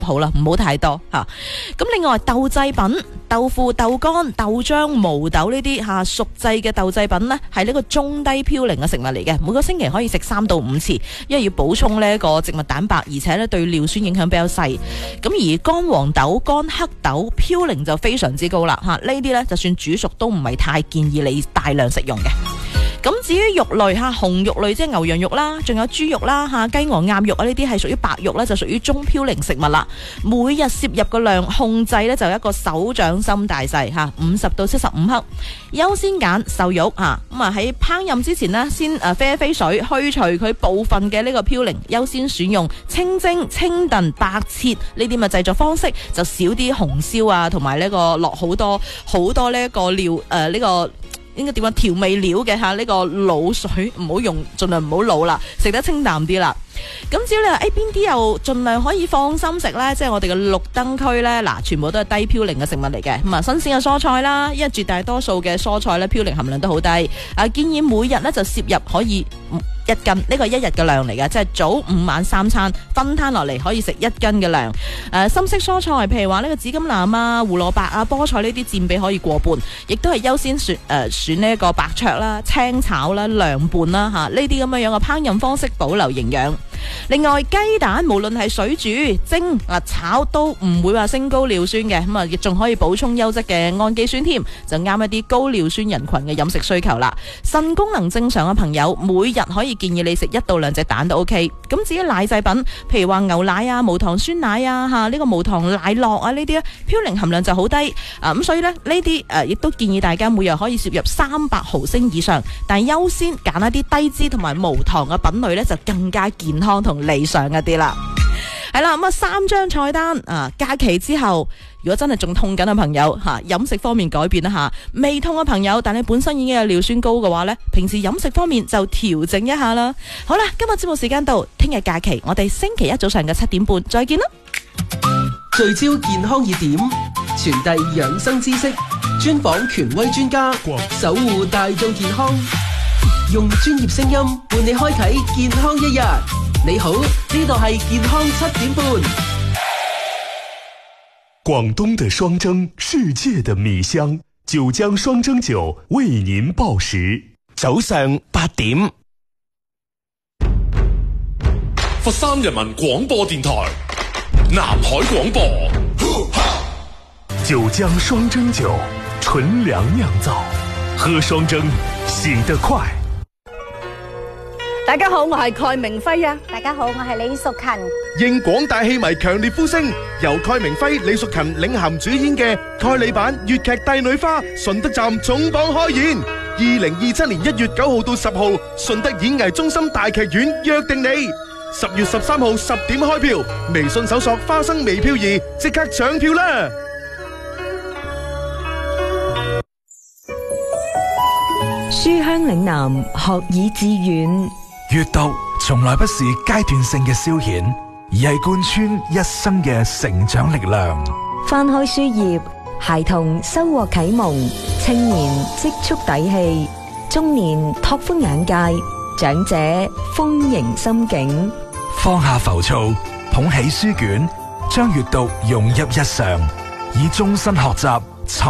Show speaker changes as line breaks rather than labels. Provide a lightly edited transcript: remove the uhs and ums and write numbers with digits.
好啦，唔好太多吓。咁另外豆製品、豆腐、豆乾、豆漿、毛豆呢啲熟製嘅豆製品呢，係呢個中低嘌呤嘅食物嚟嘅，每個星期可以食3到5次，因為要補充呢個植物蛋白，而且呢對尿酸影響比較細。咁而乾黃豆、乾黑豆嘌呤就非常之高啦吓，呢啲呢就算煮熟都唔係太建議你大量食用嘅。咁至於肉類紅肉類即係牛羊肉啦，仲有豬肉啦雞鵝鴨肉啊，呢啲係屬於白肉啦，就屬於中嘌呤食物啦。每日攝入嘅量控制呢，就一個手掌心大細50到75克，優先揀瘦肉咁喺烹飪之前呢，先飛一飛水，去除佢部分嘅呢個嘌呤，優先選用清蒸、清燉、白切呢啲嘅製作方式，就少啲紅燒同埋呢個落好多呢個料呢個。應該點樣調味料嘅呢個滷水唔好用，盡量唔好滷啦，食得清淡啲啦。咁至於你話邊啲又盡量可以放心食呢？即係我哋嘅綠燈區呢，全部都係低嘌呤嘅食物嚟嘅。咁新鮮嘅蔬菜啦，因為絕大多數嘅蔬菜呢，嘌呤含量都好低。建議每日呢就攝入可以1斤，呢個係1日嘅量嚟嘅，即係早午晚3餐分攤落嚟可以食1斤嘅量。深色蔬菜譬如話呢個紫甘藍胡蘿蔔菠菜呢啲佔比可以過半，亦都係優先選呢一個白灼啦、青炒啦、涼拌啦呢啲咁樣嘅烹飪方式保留營養。另外雞蛋無論係水煮、蒸、炒都唔會話升高尿酸嘅，咁亦仲可以補充優質嘅氨基酸添，就啱一啲高尿酸人群嘅飲食需求啦。腎功能正常嘅朋友每日可以建議你食1到2隻蛋都 OK。咁至於奶製品，譬如話牛奶無糖酸奶呢個無糖奶酪呢啲嘌呤含量就好低咁所以呢啲亦都建議大家每日可以攝入300毫升以上，但係優先揀一啲低脂同埋無糖嘅品類呢，就更加健康同理想一啲啦。係啦，咁3張菜單假期之後，如果真係仲痛緊嘅朋友飲食方面改變一下，未痛嘅朋友但你本身已經有尿酸高嘅話呢，平時飲食方面就調整一下啦。好啦，今日節目時間到，聽日假期我哋星期一早上嘅7點半再見啦。
聚焦健康熱點，傳遞養生知識，專訪權威專家，守護大眾健康，用專業聲音伴你開啟健康一日。你好，呢度係健康7點半。
廣東的雙蒸，世界的米香，九江雙蒸酒為您報時。
早上8點，
佛山人民廣播電台，南海廣播。
九江雙蒸酒，純糧釀造，喝雙蒸，醒得快。
大家好，我係蓋明輝啊！
大家好，我係李淑勤。
應廣大戲迷強烈呼聲，由蓋明輝、李淑勤領銜主演嘅蓋里版粵劇《帝女花》順德站重磅開演。2027年1月9號到10號，順德演藝中心大劇院約定你。10月13號10點開票，微信搜索花生微票2，即刻搶票啦！
書香嶺南，學以致遠。
閱讀從來不是階段性嘅消遣，而係貫穿一生嘅成長力量。
翻開書頁，孩童收穫啟蒙，青年積蓄底氣，中年拓寬眼界，長者豐盈心境。
放下浮躁，捧起書卷，將閱讀融入日常，以終身學習